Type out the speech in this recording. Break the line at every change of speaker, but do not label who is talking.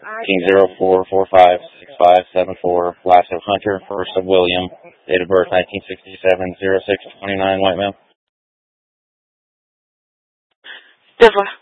King 04456574, last of Hunter, first of William, date of birth 1967, 0629, white male.
This one.